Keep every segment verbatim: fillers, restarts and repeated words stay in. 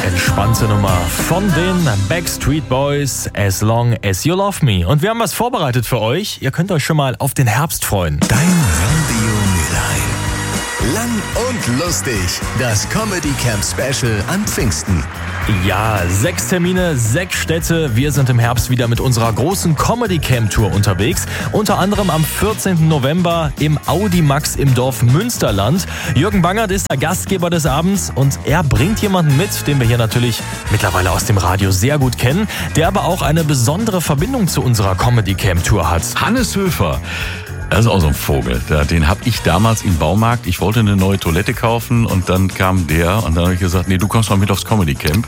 entspannte Nummer von den Backstreet Boys, As Long As You Love Me. Und wir haben was vorbereitet für euch. Ihr könnt euch schon mal auf den Herbst freuen. Dein Radio Mülheim. Lang und lustig. Das Comedy Camp Special an Pfingsten. Ja, sechs Termine, sechs Städte. Wir sind im Herbst wieder mit unserer großen Comedy Camp Tour unterwegs. Unter anderem am vierzehnten November im Audimax im Dorf Münsterland. Jürgen Bangert ist der Gastgeber des Abends und er bringt jemanden mit, den wir hier natürlich mittlerweile aus dem Radio sehr gut kennen, der aber auch eine besondere Verbindung zu unserer Comedy Camp Tour hat. Hannes Höfer. Das ist auch so ein Vogel. Den habe ich damals im Baumarkt. Ich wollte eine neue Toilette kaufen und dann kam der und dann habe ich gesagt, nee, du kommst mal mit aufs Comedy Camp.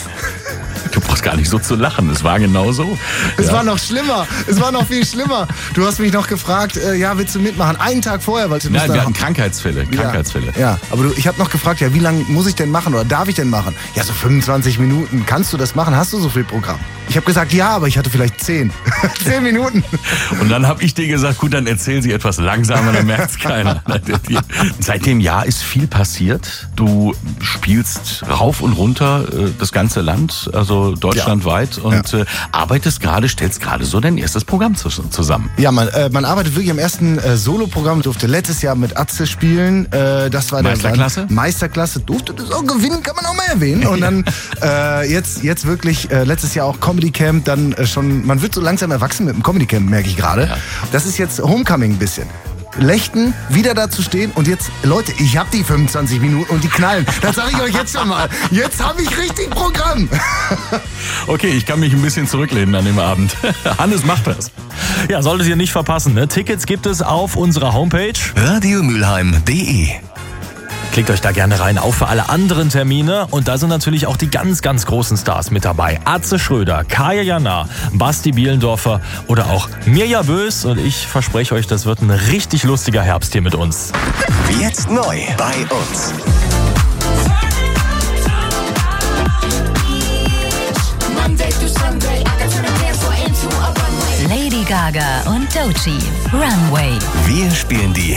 Du brauchst gar nicht so zu lachen. Es war genau so. Es ja. war noch schlimmer. Es war noch viel schlimmer. Du hast mich noch gefragt, äh, ja, willst du mitmachen? Einen Tag vorher, weil du Nein, wir hatten Krankheitsfälle. Krankheitsfälle. Ja, ja. Aber du, ich habe noch gefragt, ja, wie lange muss ich denn machen oder darf ich denn machen? Ja, so fünfundzwanzig Minuten. Kannst du das machen? Hast du so viel Programm? Ich habe gesagt, ja, aber ich hatte vielleicht zehn. zehn Minuten. Und dann habe ich dir gesagt, gut, dann erzähl sie etwas langsamer, dann merkt es keiner. Seit dem Jahr ist viel passiert. Du spielst rauf und runter äh, das ganze Land, also deutschlandweit, ja. und ja. Äh, arbeitest gerade, stellst gerade so dein erstes Programm zu, zusammen. Ja, man, äh, man arbeitet wirklich am ersten äh, Solo-Programm. Durfte letztes Jahr mit Atze spielen. Äh, das war Meisterklasse? Der Meisterklasse. Durfte das auch gewinnen, kann man auch mal erwähnen. Und dann äh, jetzt, jetzt wirklich äh, letztes Jahr auch Comedy Camp, dann äh, schon, man wird so langsam erwachsen mit dem Comedy Camp, merke ich gerade. Ja. Das ist jetzt Homecoming ein bisschen. Lechten, wieder da zu stehen und jetzt, Leute, ich hab die fünfundzwanzig Minuten und die knallen. Das sage ich euch jetzt schon mal. Jetzt habe ich richtig Programm. Okay, ich kann mich ein bisschen zurücklehnen an dem Abend. Hannes macht das. Ja, solltet ihr nicht verpassen. Ne? Tickets gibt es auf unserer Homepage radiomülheim punkt de. Klickt euch da gerne rein, auch für alle anderen Termine. Und da sind natürlich auch die ganz, ganz großen Stars mit dabei. Atze Schröder, Kaya Jana, Basti Bielendorfer oder auch Mirja Bös. Und ich verspreche euch, das wird ein richtig lustiger Herbst hier mit uns. Jetzt neu bei uns. Lady Gaga und Doechii, Runway. Wir spielen die